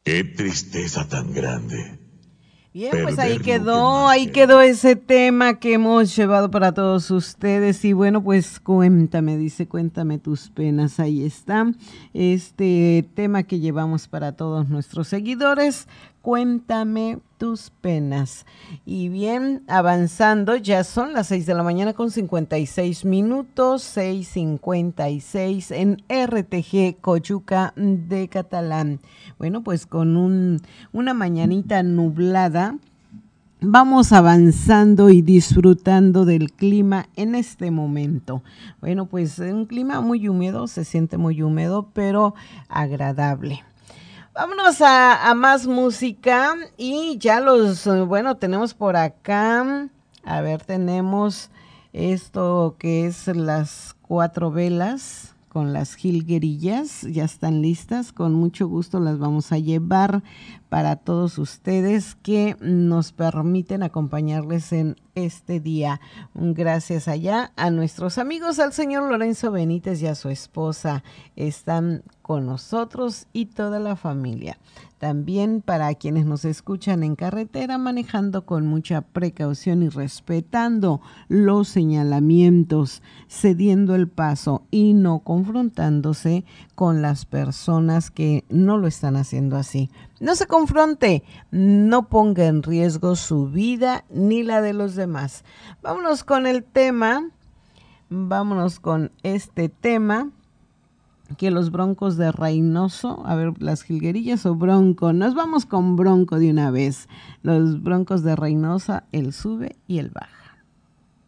Qué tristeza tan grande. Bien, pues Perder lo que más ahí quedó queremos. ese tema que hemos llevado para todos ustedes. Y bueno, pues cuéntame, dice, cuéntame tus penas. Ahí está este tema que llevamos para todos nuestros seguidores. Cuéntame tus penas. Y bien, avanzando, ya son las 6 de la mañana con 56 minutos, 6:56 en RTG Coyuca de Catalán. Bueno, pues con una mañanita nublada, vamos avanzando y disfrutando del clima en este momento. Bueno, pues un clima muy húmedo, se siente muy húmedo, pero agradable. Vámonos a más música y ya bueno, tenemos por acá, a ver, tenemos esto que es las 4 velas con las jilguerillas, ya están listas, con mucho gusto las vamos a llevar para todos ustedes que nos permiten acompañarles en este día. Gracias allá a nuestros amigos, al señor Lorenzo Benítez y a su esposa, están con nosotros y toda la familia. También para quienes nos escuchan en carretera, manejando con mucha precaución y respetando los señalamientos, cediendo el paso y no confrontándose con las personas que no lo están haciendo así. No se confronte, no ponga en riesgo su vida ni la de los demás. Vámonos con el tema, vámonos con este tema, que los Broncos de Reynoso, a ver, las jilguerillas o Bronco, nos vamos con Bronco de una vez. Los Broncos de Reynosa, el sube y el baja.